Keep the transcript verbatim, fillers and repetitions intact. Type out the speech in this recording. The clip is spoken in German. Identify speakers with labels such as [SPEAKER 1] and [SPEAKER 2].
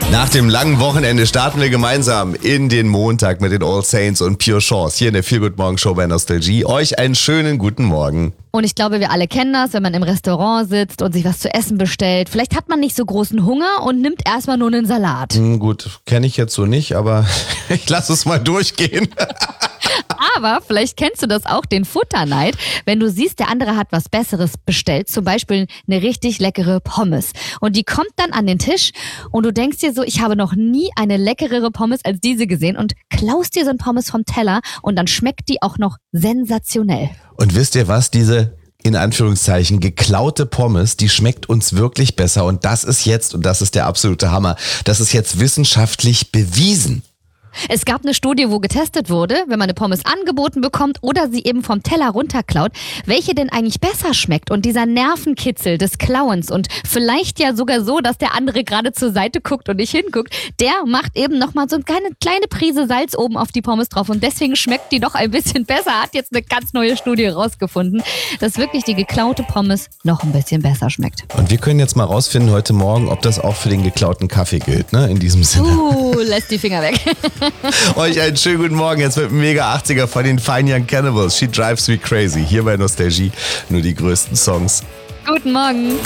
[SPEAKER 1] Nach dem langen Wochenende starten wir gemeinsam in den Montag mit den All Saints und Pure Shores hier in der Feel Good Morgen Show bei Nostalgie. Euch einen schönen guten Morgen.
[SPEAKER 2] Und ich glaube, wir alle kennen das, wenn man im Restaurant sitzt und sich was zu essen bestellt. Vielleicht hat man nicht so großen Hunger und nimmt erstmal nur einen Salat.
[SPEAKER 1] Hm, gut, kenne ich jetzt so nicht, aber ich lasse es mal durchgehen.
[SPEAKER 2] Aber vielleicht kennst du das auch, den Futterneid, wenn du siehst, der andere hat was Besseres bestellt, zum Beispiel eine richtig leckere Pommes. Und die kommt dann an den Tisch und du denkst dir so, ich habe noch nie eine leckerere Pommes als diese gesehen und klaust dir so ein Pommes vom Teller und dann schmeckt die auch noch sensationell.
[SPEAKER 1] Und wisst ihr was, diese in Anführungszeichen geklaute Pommes, die schmeckt uns wirklich besser und das ist jetzt, und das ist der absolute Hammer, das ist jetzt wissenschaftlich bewiesen.
[SPEAKER 2] Es gab eine Studie, wo getestet wurde, wenn man eine Pommes angeboten bekommt oder sie eben vom Teller runterklaut, welche denn eigentlich besser schmeckt. Und dieser Nervenkitzel des Klauens und vielleicht ja sogar so, dass der andere gerade zur Seite guckt und nicht hinguckt, der macht eben nochmal so eine kleine, kleine Prise Salz oben auf die Pommes drauf. Und deswegen schmeckt die doch ein bisschen besser, hat jetzt eine ganz neue Studie rausgefunden, dass wirklich die geklaute Pommes noch ein bisschen besser schmeckt.
[SPEAKER 1] Und wir können jetzt mal rausfinden heute Morgen, ob das auch für den geklauten Kaffee gilt, ne? In diesem Sinne.
[SPEAKER 2] Uh, lässt die Finger weg.
[SPEAKER 1] Euch einen schönen guten Morgen jetzt mit dem Mega achtziger von den Fine Young Cannibals. She Drives Me Crazy. Hier bei Nostalgie nur die größten Songs.
[SPEAKER 2] Guten Morgen.